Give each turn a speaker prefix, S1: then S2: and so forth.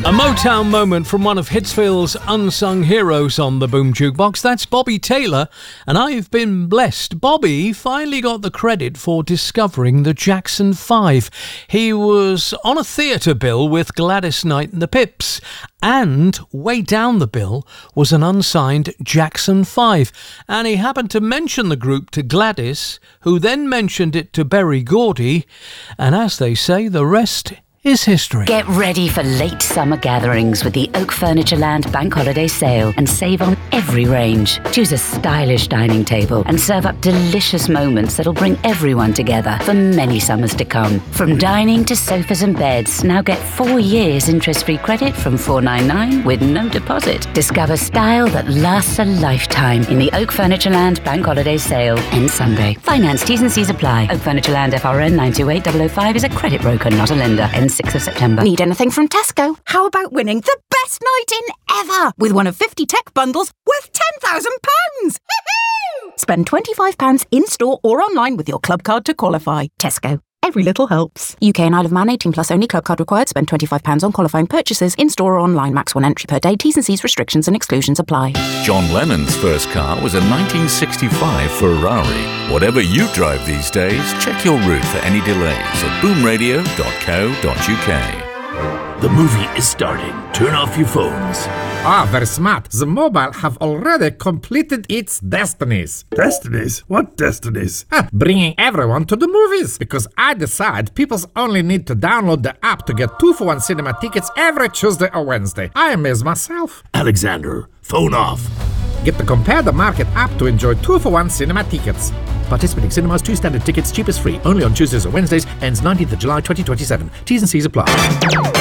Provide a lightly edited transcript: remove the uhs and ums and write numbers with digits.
S1: A Motown moment from one of Hitsville's unsung heroes on the Boom Jukebox. That's Bobby Taylor, and I've been blessed. Bobby finally got the credit for discovering the Jackson 5. He was on a theatre bill with Gladys Knight and the Pips, and way down the bill was an unsigned Jackson 5. And he happened to mention the group to Gladys, who then mentioned it to Berry Gordy, and as they say, the rest is history.
S2: Get ready for late summer gatherings with the Oak Furnitureland Bank Holiday Sale and save on every range. Choose a stylish dining table and serve up delicious moments that'll bring everyone together for many summers to come. From dining to sofas and beds, now get 4 years interest-free credit from $4.99 with no deposit. Discover style that lasts a lifetime in the Oak Furnitureland Bank Holiday Sale. Ends Sunday. Finance T's and C's apply. Oak Furnitureland FRN 928005 is a credit broker, not a lender. Ends 6th of September.
S3: Need anything from Tesco? How about winning the best night in ever with one of 50 tech bundles worth £10,000? Spend £25 in-store or online with your club card to qualify. Tesco. Every little helps. UK and Isle of Man 18 plus only. Club card required. Spend £25 on qualifying purchases in-store or online. Max 1 entry per day. T's and C's restrictions and exclusions apply.
S4: John Lennon's first car was a 1965 Ferrari. Whatever you drive these days, check your route for any delays at boomradio.co.uk.
S5: The movie is starting. Turn off your phones.
S6: Very smart. The mobile have already completed its destinies.
S5: Destinies? What destinies?
S6: Bringing everyone to the movies. Because I decide people only need to download the app to get 2-for-1 cinema tickets every Tuesday or Wednesday. I amaze myself.
S5: Alexander, phone off.
S6: Get the Compare the Market app to enjoy 2-for-1 cinema tickets. Participating cinemas, 2 standard tickets, cheapest free. Only on Tuesdays or Wednesdays. Ends 19th of July 2027. T's and C's apply.